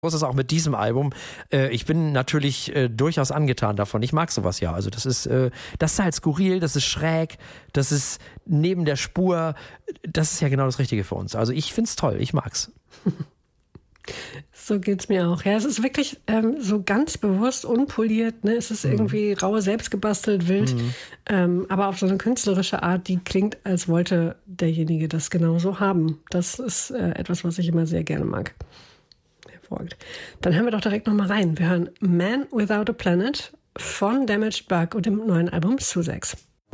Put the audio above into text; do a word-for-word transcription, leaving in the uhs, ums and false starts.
ist es auch mit diesem Album. Äh, ich bin natürlich äh, durchaus angetan davon. Ich mag sowas ja. Also das ist, äh, das ist halt skurril, das ist schräg, das ist neben der Spur. Das ist ja genau das Richtige für uns. Also ich find's toll, ich mag's. So geht's mir auch. Ja, es ist wirklich ähm, so ganz bewusst unpoliert. Ne? Es ist mhm. irgendwie rau, selbstgebastelt, wild, mhm. ähm, aber auf so eine künstlerische Art, die klingt, als wollte derjenige das genauso haben. Das ist äh, etwas, was ich immer sehr gerne mag. Hervorragend. Dann hören wir doch direkt nochmal rein. Wir hören Man Without a Planet von Damaged Bug und dem neuen Album Sussex.